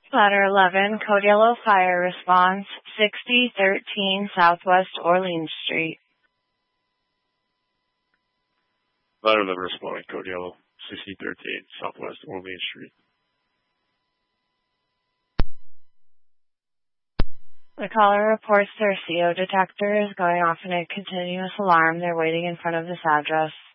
Ladder 11, Code Yellow Fire Response, 6013 Southwest Orleans Street. Ladder 11 responding, Code Yellow, 6013 Southwest Orleans Street. The caller reports their CO detector is going off in a continuous alarm. They're waiting in front of this address.